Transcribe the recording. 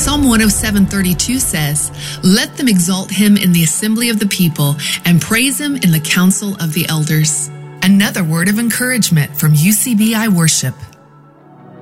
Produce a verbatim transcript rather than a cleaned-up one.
Psalm one oh seven thirty-two says, "Let them exalt him in the assembly of the people and praise him in the council of the elders." Another word of encouragement from U C B I Worship.